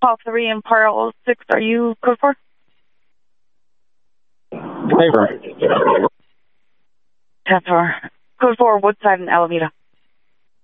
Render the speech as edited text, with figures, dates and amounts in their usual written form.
Paul 3 and Pearl 6, are you code 4? Paper. 10-4. Code 4, Woodside and Alameda.